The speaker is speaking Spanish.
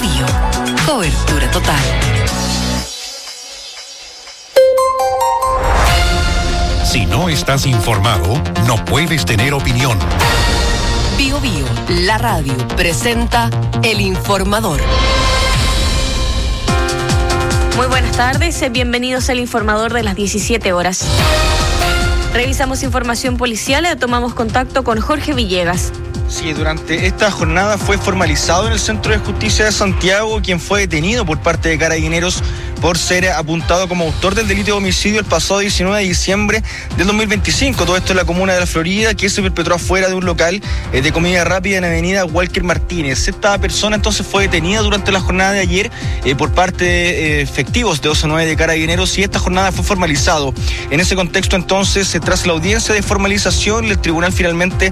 Biobío. Cobertura total. Si no estás informado, no puedes tener opinión. Biobío, la radio, presenta El Informador. Muy buenas tardes, bienvenidos al Informador de las 17 horas. Revisamos información policial y tomamos contacto con Jorge Villegas. Sí, durante esta jornada fue formalizado en el Centro de Justicia de Santiago quien fue detenido por parte de Carabineros por ser apuntado como autor del delito de homicidio el pasado 19 de diciembre del 2025. Todo esto en la comuna de La Florida, que se perpetró afuera de un local de comida rápida en la avenida Walker Martínez. Esta persona entonces fue detenida durante la jornada de ayer por parte de efectivos de OC9 de Carabineros y esta jornada fue formalizado. En ese contexto entonces, tras la audiencia de formalización, el tribunal finalmente